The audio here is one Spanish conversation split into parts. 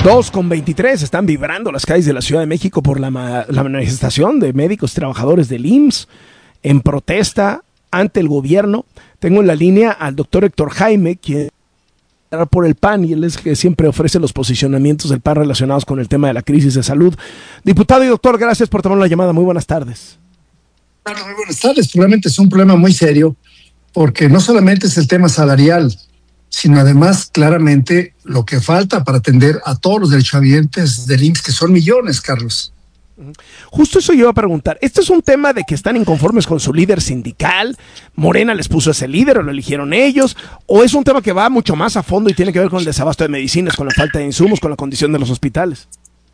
2:23, están vibrando las calles de la Ciudad de México por la manifestación de médicos y trabajadores del IMSS en protesta ante el gobierno. Tengo en la línea al doctor Héctor Jaime, quien por el PAN, y él es que siempre ofrece los posicionamientos del PAN relacionados con el tema de la crisis de salud. Diputado y doctor, gracias por tomar la llamada. Muy buenas tardes. Muy buenas tardes. Probablemente es un problema muy serio, porque no solamente es el tema salarial, sino además claramente lo que falta para atender a todos los derechohabientes del IMSS, que son millones, Carlos. Justo eso yo iba a preguntar. ¿Este es un tema de que están inconformes con su líder sindical? ¿Morena les puso ese líder o lo eligieron ellos? ¿O es un tema que va mucho más a fondo y tiene que ver con el desabasto de medicinas, con la falta de insumos, con la condición de los hospitales?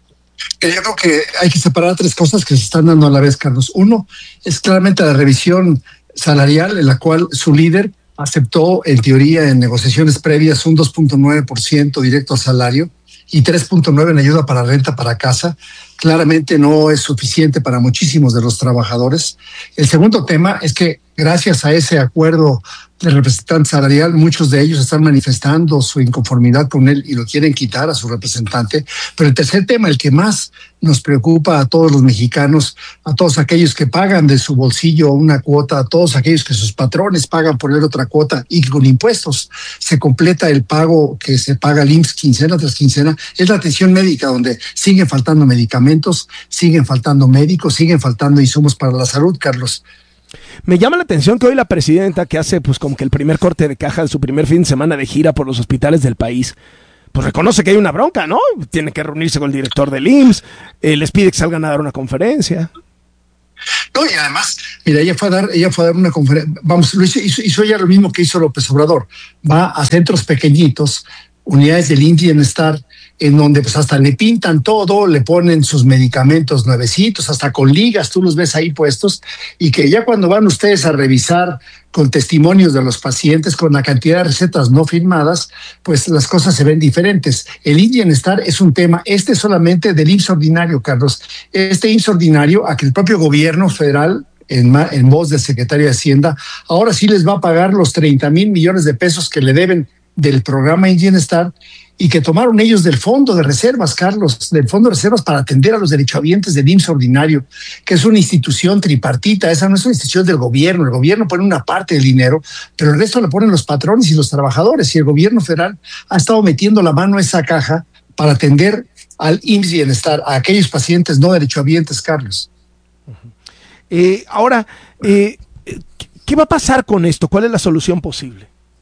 Yo creo que hay que separar tres cosas que se están dando a la vez, Carlos. Uno es claramente la revisión salarial, en la cual su líder aceptó, en teoría, en negociaciones previas, un 2.9% directo al salario y 3.9% en ayuda para renta para casa. Claramente no es suficiente para muchísimos de los trabajadores. El segundo tema es que gracias a ese acuerdo del representante salarial, muchos de ellos están manifestando su inconformidad con él y lo quieren quitar a su representante. Pero el tercer tema, el que más nos preocupa a todos los mexicanos, a todos aquellos que pagan de su bolsillo una cuota, a todos aquellos que sus patrones pagan por él otra cuota y que con impuestos se completa el pago que se paga al IMSS quincena tras quincena, es la atención médica, donde siguen faltando medicamentos, siguen faltando médicos, siguen faltando insumos para la salud, Carlos. Me llama la atención que hoy la presidenta, que hace pues como que el primer corte de caja de su primer fin de semana de gira por los hospitales del país, pues reconoce que hay una bronca, ¿no? Tiene que reunirse con el director del IMSS, les pide que salgan a dar una conferencia. No, y además, mira, ella fue a dar una conferencia, vamos, hizo ella lo mismo que hizo López Obrador, va a centros pequeñitos, unidades del IMSS Bienestar, en donde pues hasta le pintan todo, le ponen sus medicamentos nuevecitos, hasta con ligas, tú los ves ahí puestos, y que ya cuando van ustedes a revisar con testimonios de los pacientes, con la cantidad de recetas no firmadas, pues las cosas se ven diferentes. El IMSS Bienestar es un tema, solamente del IMSS ordinario, Carlos. Este IMSS ordinario, a que el propio gobierno federal, en voz del secretario de Hacienda, ahora sí les va a pagar los 30,000 millones de pesos que le deben del programa IMSS Bienestar, y que tomaron ellos del fondo de reservas, Carlos, del fondo de reservas para atender a los derechohabientes del IMSS ordinario, que es una institución tripartita. Esa no es una institución del gobierno. El gobierno pone una parte del dinero, pero el resto lo ponen los patrones y los trabajadores, y el gobierno federal ha estado metiendo la mano a esa caja para atender al IMSS Bienestar, a aquellos pacientes no derechohabientes, Carlos. Ahora, ¿qué va a pasar con esto? ¿Cuál es la solución posible?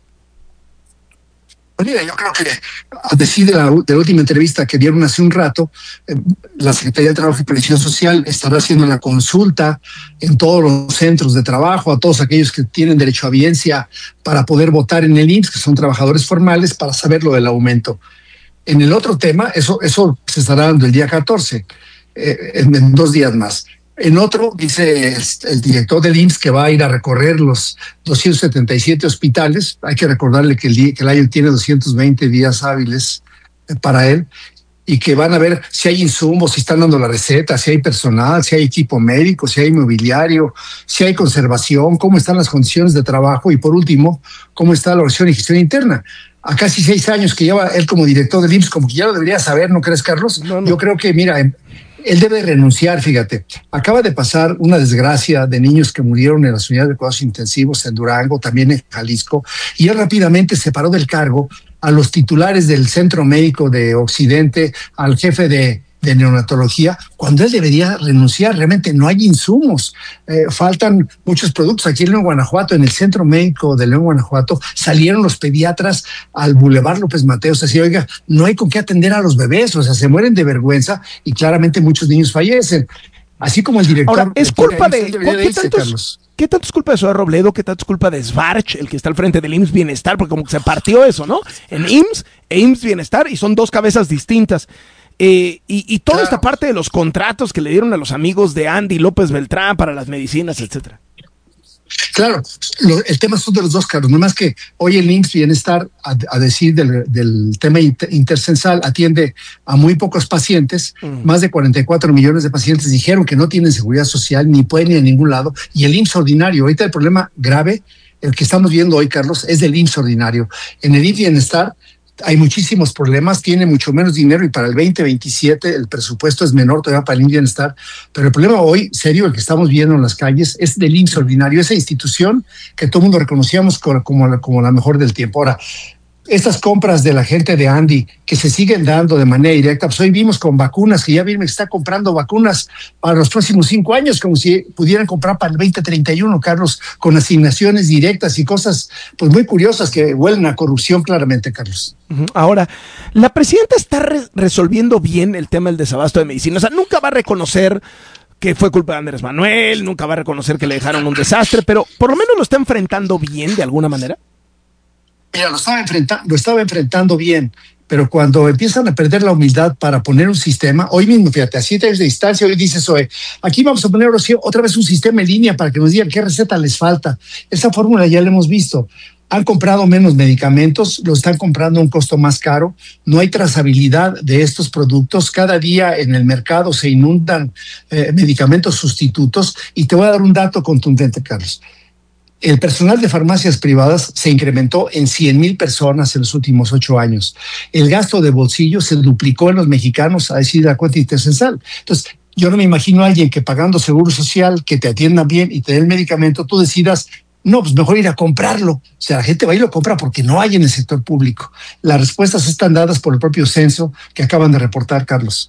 Pues mira, yo creo que a decir de la última entrevista que dieron hace un rato, la Secretaría de Trabajo y Previsión Social estará haciendo la consulta en todos los centros de trabajo a todos aquellos que tienen derechohabiencia para poder votar en el IMSS, que son trabajadores formales, para saber lo del aumento. En el otro tema, eso se estará dando el día 14, en 2 días más. En otro, dice el director del IMSS que va a ir a recorrer los 277 hospitales. Hay que recordarle que el año tiene 220 días hábiles para él, y que van a ver si hay insumos, si están dando la receta, si hay personal, si hay equipo médico, si hay mobiliario, si hay conservación, cómo están las condiciones de trabajo, y por último, cómo está la organización y gestión interna. A casi 6 años que lleva él como director del IMSS, como que ya lo debería saber, ¿no crees, Carlos? No. Yo creo que, mira, él debe renunciar, fíjate. Acaba de pasar una desgracia de niños que murieron en las unidades de cuidados intensivos en Durango, también en Jalisco, y él rápidamente separó del cargo a los titulares del Centro Médico de Occidente, al jefe de neonatología, cuando él debería renunciar. Realmente no hay insumos, faltan muchos productos. Aquí en León, Guanajuato, en el Centro Médico de León, Guanajuato, salieron los pediatras al Boulevard López Mateos, así, oiga, no hay con qué atender a los bebés, o sea, se mueren de vergüenza, y claramente muchos niños fallecen. Así como el director... Ahora, es culpa de... ¿Qué tanto es culpa de Zoé Robledo? ¿Qué tanto es culpa de Svarch, el que está al frente del IMSS Bienestar? Porque como que se partió eso, ¿no? En IMSS e IMSS Bienestar, y son dos cabezas distintas. Y toda esta parte de los contratos que le dieron a los amigos de Andy López Beltrán para las medicinas, etcétera. Claro, el tema son de los dos, Carlos. Nomás que hoy el IMSS Bienestar, a decir del tema intercensal, atiende a muy pocos pacientes. Más de 44 millones de pacientes dijeron que no tienen seguridad social, ni pueden ir a ningún lado. Y el IMSS ordinario, ahorita el problema grave, el que estamos viendo hoy, Carlos, es del IMSS ordinario. En el IMSS Bienestar, hay muchísimos problemas, tiene mucho menos dinero y para el 2027 el presupuesto es menor todavía para el IMSS Bienestar, pero el problema hoy, serio, el que estamos viendo en las calles, es del IMSS ordinario, esa institución que todo el mundo reconocíamos como la mejor del tiempo. Ahora, estas compras de la gente de Andy que se siguen dando de manera directa, pues hoy vimos con vacunas, que ya Birmex está comprando vacunas para los próximos 5 años, como si pudieran comprar para el 2031, Carlos, con asignaciones directas y cosas pues muy curiosas que huelen a corrupción claramente, Carlos. Ahora, la presidenta está resolviendo bien el tema del desabasto de medicina, o sea, nunca va a reconocer que fue culpa de Andrés Manuel, nunca va a reconocer que le dejaron un desastre, pero por lo menos lo está enfrentando bien de alguna manera. Mira, lo estaba enfrentando bien, pero cuando empiezan a perder la humildad para poner un sistema, hoy mismo, fíjate, a 7 años de distancia, hoy dices, oye, aquí vamos a poner otra vez un sistema en línea para que nos digan qué receta les falta. Esa fórmula ya la hemos visto. Han comprado menos medicamentos, lo están comprando a un costo más caro, no hay trazabilidad de estos productos, cada día en el mercado se inundan medicamentos sustitutos, y te voy a dar un dato contundente, Carlos. El personal de farmacias privadas se incrementó en 100,000 personas en los últimos 8 años. El gasto de bolsillo se duplicó en los mexicanos, a decir la cuenta intercensal. Entonces, yo no me imagino a alguien que pagando seguro social, que te atiendan bien y te den el medicamento, tú decidas, no, pues mejor ir a comprarlo. O sea, la gente va y lo compra porque no hay en el sector público. Las respuestas están dadas por el propio censo que acaban de reportar, Carlos.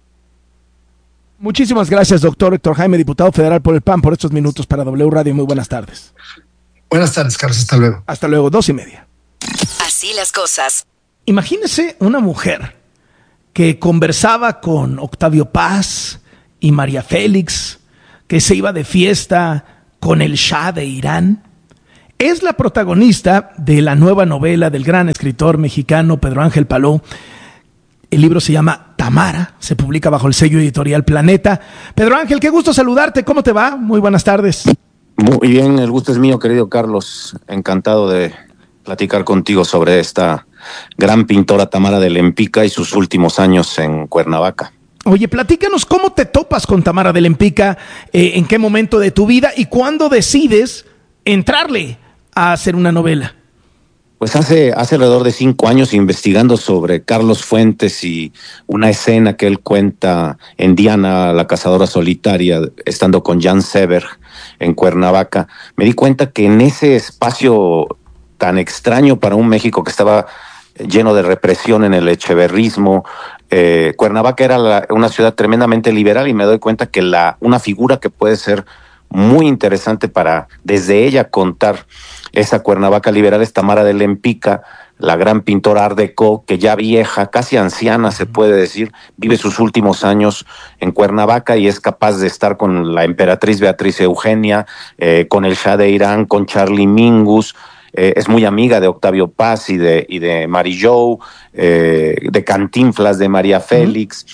Muchísimas gracias, doctor Héctor Jaime, diputado federal por el PAN, por estos minutos para W Radio. Muy buenas tardes. Buenas tardes, Carlos. Hasta luego. Hasta luego, 2:30. Así las cosas. Imagínese una mujer que conversaba con Octavio Paz y María Félix, que se iba de fiesta con el Shah de Irán. Es la protagonista de la nueva novela del gran escritor mexicano Pedro Ángel Paló. El libro se llama Tamara, se publica bajo el sello editorial Planeta. Pedro Ángel, qué gusto saludarte, ¿cómo te va? Muy buenas tardes. Muy bien, el gusto es mío, querido Carlos. Encantado de platicar contigo sobre esta gran pintora Tamara de Lempicka y sus últimos años en Cuernavaca. Oye, platícanos cómo te topas con Tamara de Lempicka, en qué momento de tu vida y cuándo decides entrarle a hacer una novela. Pues hace alrededor de 5 años investigando sobre Carlos Fuentes y una escena que él cuenta en Diana, la cazadora solitaria, estando con Jan Seberg en Cuernavaca, me di cuenta que en ese espacio tan extraño para un México que estaba lleno de represión en el echeverrismo, Cuernavaca era una ciudad tremendamente liberal, y me doy cuenta que una figura que puede ser muy interesante para desde ella contar esa Cuernavaca liberal es Tamara de Lempicka, la gran pintora Art Deco, que ya vieja, casi anciana se puede decir, vive sus últimos años en Cuernavaca y es capaz de estar con la emperatriz Beatriz Eugenia, con el Shah de Irán, con Charlie Mingus. Es muy amiga de Octavio Paz y de Mary Jo, de Cantinflas, de María Félix,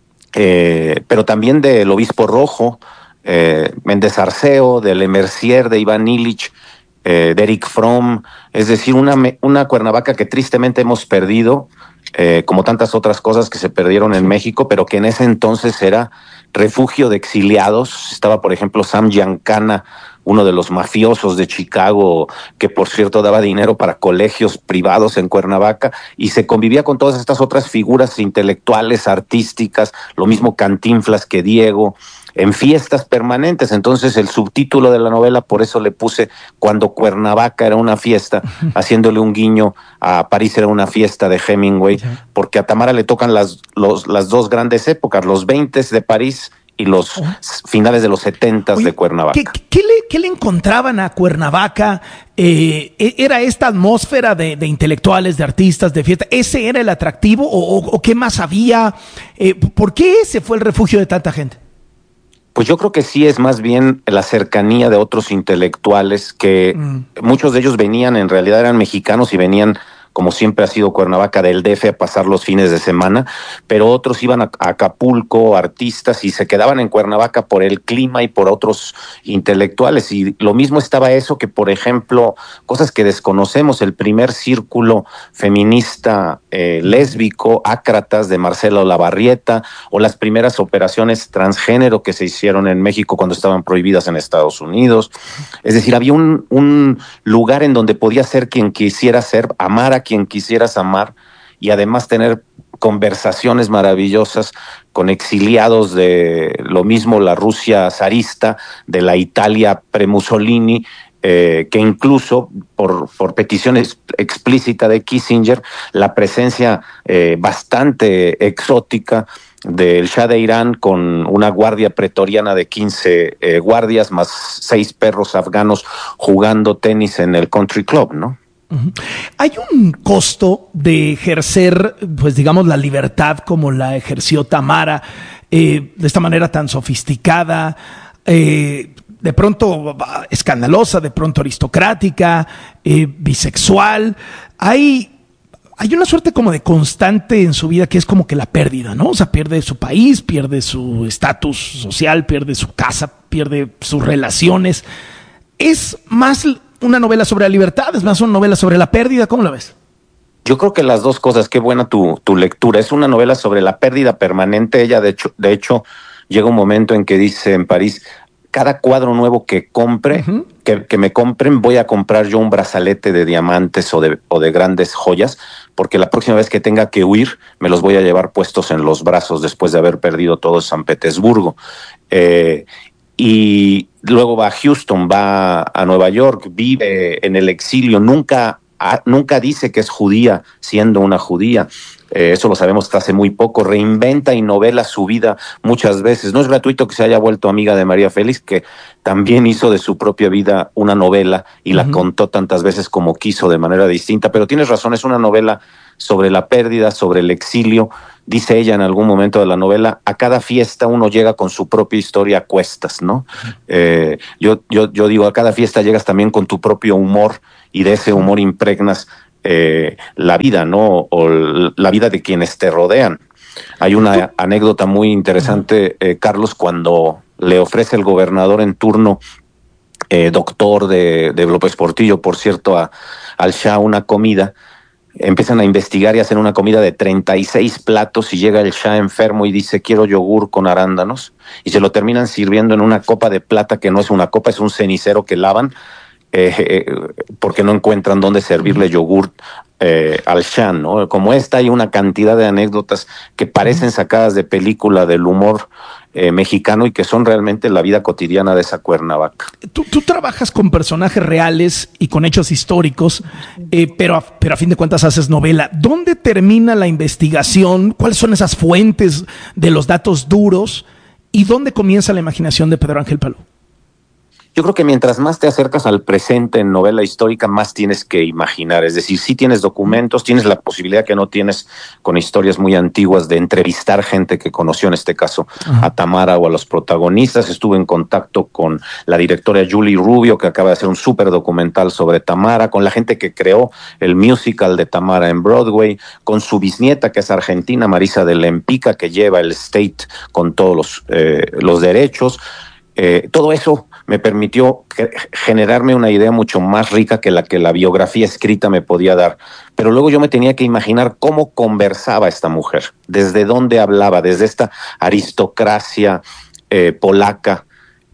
pero también del Obispo Rojo, Méndez Arceo, de Le Mercier, de Iván Illich, de Eric Fromm, es decir, una Cuernavaca que tristemente hemos perdido, como tantas otras cosas que se perdieron en México, pero que en ese entonces era refugio de exiliados. Estaba, por ejemplo, Sam Giancana, uno de los mafiosos de Chicago, que por cierto daba dinero para colegios privados en Cuernavaca, y se convivía con todas estas otras figuras intelectuales, artísticas, lo mismo Cantinflas que Diego, en fiestas permanentes. Entonces el subtítulo de la novela, por eso le puse Cuando Cuernavaca era una fiesta, haciéndole un guiño a París era una fiesta de Hemingway, porque a Tamara le tocan las dos grandes épocas, los 20 de París y los finales de los 70 de Cuernavaca. ¿Qué le encontraban a Cuernavaca? ¿Era esta atmósfera de intelectuales, de artistas, de fiesta? ¿Ese era el atractivo o qué más había? ¿Por qué ese fue el refugio de tanta gente? Pues yo creo que sí es más bien la cercanía de otros intelectuales que muchos de ellos venían, en realidad eran mexicanos y venían, como siempre ha sido Cuernavaca, del DF a pasar los fines de semana, pero otros iban a Acapulco, artistas, y se quedaban en Cuernavaca por el clima y por otros intelectuales. Y lo mismo estaba eso que, por ejemplo, cosas que desconocemos, el primer círculo feminista lésbico, Ácratas, de Marcela Olavarrieta, o las primeras operaciones transgénero que se hicieron en México cuando estaban prohibidas en Estados Unidos. Es decir, había un lugar en donde podía ser quien quisiera ser, amar a quien quisieras amar, y además tener conversaciones maravillosas con exiliados de lo mismo la Rusia zarista, de la Italia pre-Mussolini, que incluso por petición explícita de Kissinger, la presencia bastante exótica del Shah de Irán con una guardia pretoriana de 15 guardias más 6 perros afganos jugando tenis en el country club, ¿no? Hay un costo de ejercer, pues digamos, la libertad como la ejerció Tamara, de esta manera tan sofisticada, de pronto escandalosa, de pronto aristocrática, bisexual. Hay una suerte como de constante en su vida que es como que la pérdida, ¿no? O sea, pierde su país, pierde su estatus social, pierde su casa, pierde sus relaciones. Es más una novela sobre la libertad, es más una novela sobre la pérdida. ¿Cómo la ves? Yo creo que las dos cosas. Qué buena tu lectura. Es una novela sobre la pérdida permanente. Ella, de hecho, llega un momento en que dice en París: cada cuadro nuevo que compre, que me compren, voy a comprar yo un brazalete de diamantes o de grandes joyas, porque la próxima vez que tenga que huir, me los voy a llevar puestos en los brazos después de haber perdido todo San Petersburgo. Y luego va a Houston, va a Nueva York, vive en el exilio, nunca dice que es judía siendo una judía. Eso lo sabemos hasta hace muy poco. Reinventa y novela su vida muchas veces. No es gratuito que se haya vuelto amiga de María Félix, que también hizo de su propia vida una novela y la contó tantas veces como quiso de manera distinta. Pero tienes razón, es una novela sobre la pérdida, sobre el exilio. Dice ella en algún momento de la novela: a cada fiesta uno llega con su propia historia a cuestas, ¿no? Yo digo, a cada fiesta llegas también con tu propio humor, y de ese humor impregnas la vida, ¿no? O la vida de quienes te rodean. Hay una anécdota muy interesante, Carlos, cuando le ofrece el gobernador en turno, doctor de López Portillo, por cierto, al Shah una comida. Empiezan a investigar y hacen una comida de 36 platos y llega el Shah enfermo y dice: quiero yogur con arándanos, y se lo terminan sirviendo en una copa de plata que no es una copa, es un cenicero que lavan, porque no encuentran dónde servirle yogur al Shah, ¿no? Como esta, hay una cantidad de anécdotas que parecen sacadas de película del humor mexicano y que son realmente la vida cotidiana de esa Cuernavaca. Tú trabajas con personajes reales y con hechos históricos, pero a fin de cuentas haces novela. ¿Dónde termina la investigación? ¿Cuáles son esas fuentes de los datos duros? ¿Y dónde comienza la imaginación de Pedro Ángel Palou? Yo creo que mientras más te acercas al presente en novela histórica, más tienes que imaginar. Es decir, sí tienes documentos, tienes la posibilidad que no tienes con historias muy antiguas de entrevistar gente que conoció, en este caso, a Tamara o a los protagonistas. Estuve en contacto con la directora Julie Rubio, que acaba de hacer un súper documental sobre Tamara, con la gente que creó el musical de Tamara en Broadway, con su bisnieta, que es argentina, Marisa de Lempica, que lleva el State con todos los derechos. Todo eso me permitió generarme una idea mucho más rica que la biografía escrita me podía dar. Pero luego yo me tenía que imaginar cómo conversaba esta mujer, desde dónde hablaba, desde esta aristocracia polaca.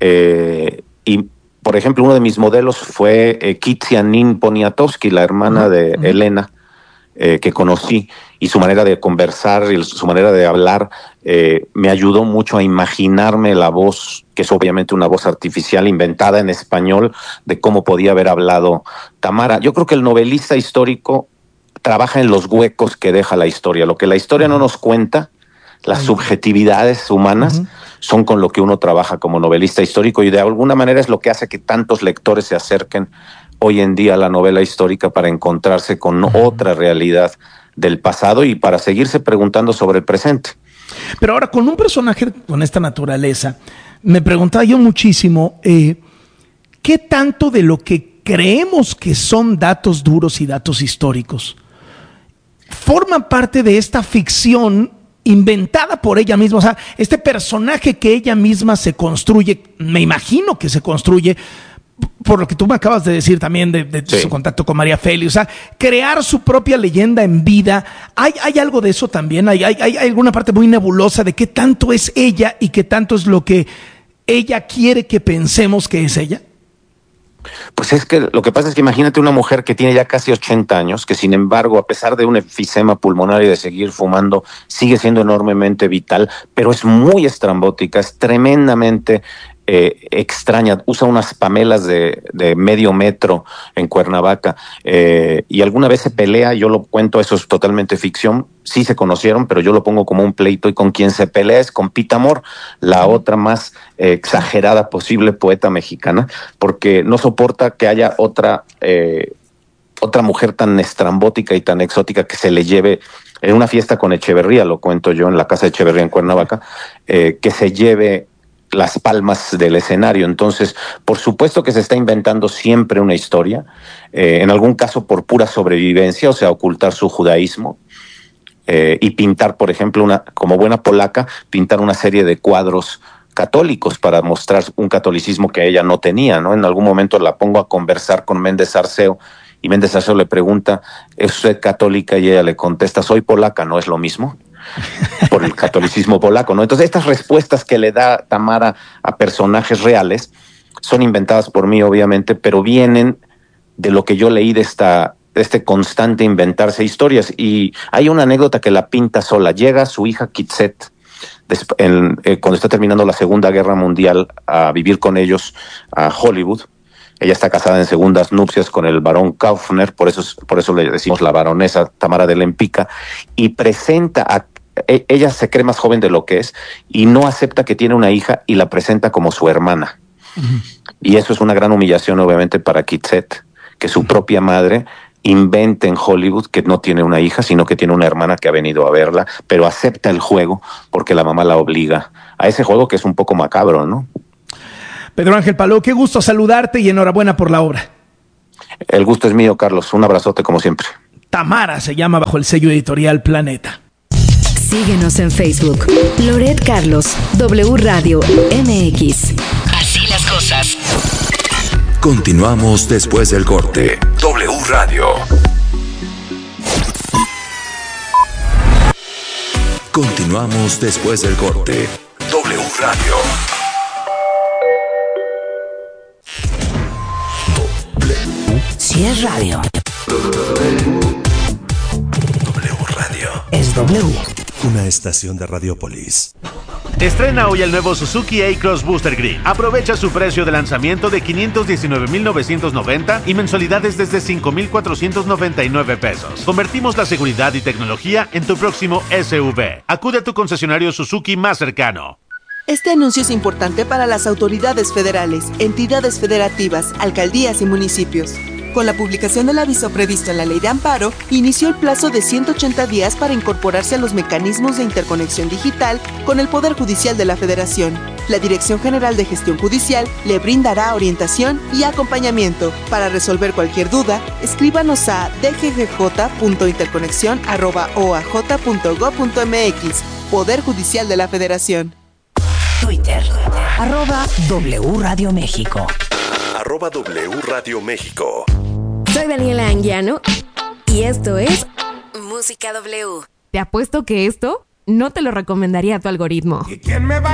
Y, por ejemplo, uno de mis modelos fue Kitia-Nin Poniatowski, la hermana de Elena, que conocí, y su manera de conversar y su manera de hablar me ayudó mucho a imaginarme la voz, que es obviamente una voz artificial inventada en español, de cómo podía haber hablado Tamara. Yo creo que el novelista histórico trabaja en los huecos que deja la historia. Lo que la historia no nos cuenta, las subjetividades humanas, son con lo que uno trabaja como novelista histórico, y de alguna manera es lo que hace que tantos lectores se acerquen hoy en día a la novela histórica para encontrarse con otra realidad del pasado y para seguirse preguntando sobre el presente. Pero ahora, con un personaje con esta naturaleza, me preguntaba yo muchísimo, ¿qué tanto de lo que creemos que son datos duros y datos históricos forman parte de esta ficción inventada por ella misma? O sea, este personaje que ella misma se construye, me imagino que se construye por lo que tú me acabas de decir también de su contacto con María Félix, o sea, crear su propia leyenda en vida. ¿Hay algo de eso también? ¿Hay alguna parte muy nebulosa de qué tanto es ella y qué tanto es lo que ella quiere que pensemos que es ella? Pues es que lo que pasa es que imagínate una mujer que tiene ya casi 80 años, que sin embargo, a pesar de un enfisema pulmonar y de seguir fumando, sigue siendo enormemente vital, pero es muy estrambótica, es tremendamente extraña, usa unas pamelas de medio metro en Cuernavaca, y alguna vez se pelea, yo lo cuento, eso es totalmente ficción, sí se conocieron, pero yo lo pongo como un pleito, y con quien se pelea es con Pita Amor, la otra más exagerada posible poeta mexicana, porque no soporta que haya otra mujer tan estrambótica y tan exótica que se le lleve en una fiesta con Echeverría, lo cuento yo en la casa de Echeverría en Cuernavaca, que se lleve las palmas del escenario. Entonces, por supuesto que se está inventando siempre una historia, en algún caso por pura sobrevivencia, o sea, ocultar su judaísmo, y pintar, por ejemplo, como buena polaca, pintar una serie de cuadros católicos para mostrar un catolicismo que ella no tenía, ¿no? En algún momento la pongo a conversar con Méndez Arceo, y Méndez Arceo le pregunta, ¿es usted católica? Y ella le contesta, soy polaca, ¿no es lo mismo? Por el catolicismo polaco, ¿no? Entonces, estas respuestas que le da Tamara a personajes reales son inventadas por mí, obviamente, pero vienen de lo que yo leí de este constante inventarse historias. Y hay una anécdota que la pinta sola. Llega su hija Kitset, cuando está terminando la Segunda Guerra Mundial, a vivir con ellos a Hollywood. Ella está casada en segundas nupcias con el barón Kaufner, por eso le decimos la baronesa Tamara de Lempica, y presenta ella se cree más joven de lo que es, y no acepta que tiene una hija, y la presenta como su hermana. Uh-huh. Y eso es una gran humillación, obviamente, para Kitset, que su propia madre inventa en Hollywood que no tiene una hija, sino que tiene una hermana que ha venido a verla, pero acepta el juego porque la mamá la obliga a ese juego que es un poco macabro, ¿no? Pedro Ángel Palou, qué gusto saludarte y enhorabuena por la obra. El gusto es mío, Carlos. Un abrazote como siempre. Tamara se llama bajo el sello editorial Planeta. Síguenos en Facebook. Loret Carlos, W Radio MX. Así las cosas. Continuamos después del corte. W Radio. Continuamos después del corte. W Radio. Si es radio. W Radio. Es W. Una estación de Radiopolis. Estrena hoy el nuevo Suzuki A-Cross Booster Green. Aprovecha su precio de lanzamiento de $519,990 y mensualidades desde $5,499. Convertimos la seguridad y tecnología en tu próximo SUV. Acude a tu concesionario Suzuki más cercano. Este anuncio es importante para las autoridades federales, entidades federativas, alcaldías y municipios. Con la publicación del aviso previsto en la Ley de Amparo, inició el plazo de 180 días para incorporarse a los mecanismos de interconexión digital con el Poder Judicial de la Federación. La Dirección General de Gestión Judicial le brindará orientación y acompañamiento. Para resolver cualquier duda, escríbanos a dggj.interconexión@oaj.gov.mx. Poder Judicial de la Federación. Twitter. @W Radio México. @W Radio México. Soy Daniela Anguiano y esto es Música W. Te apuesto que esto no te lo recomendaría tu algoritmo.